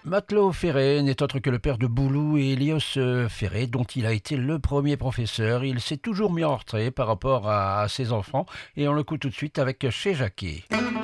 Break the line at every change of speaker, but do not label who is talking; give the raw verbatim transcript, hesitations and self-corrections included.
Matelot Ferré n'est autre que le père de Boulou et Elios euh, Ferré, dont il a été le premier professeur. Il s'est toujours mis en retrait par rapport à, à ses enfants et on l'écoute tout de suite avec Chez Jacquet.